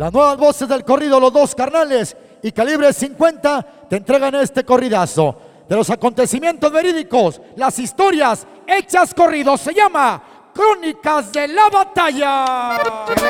Las nuevas voces del corrido, los dos carnales y Calibre 50 te entregan este corridazo de los acontecimientos verídicos, las historias hechas corridos. Se llama Crónicas de la Batalla.